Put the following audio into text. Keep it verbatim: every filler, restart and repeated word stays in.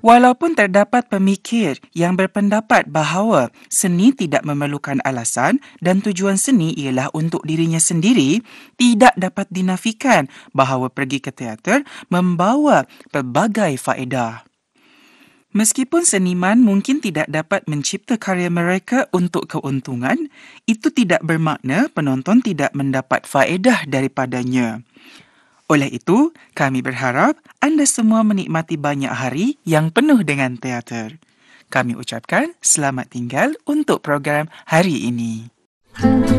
Walaupun terdapat pemikir yang berpendapat bahawa seni tidak memerlukan alasan dan tujuan seni ialah untuk dirinya sendiri, tidak dapat dinafikan bahawa pergi ke teater membawa pelbagai faedah. Meskipun seniman mungkin tidak dapat mencipta karya mereka untuk keuntungan, itu tidak bermakna penonton tidak mendapat faedah daripadanya. Oleh itu, kami berharap anda semua menikmati banyak hari yang penuh dengan teater. Kami ucapkan selamat tinggal untuk program hari ini.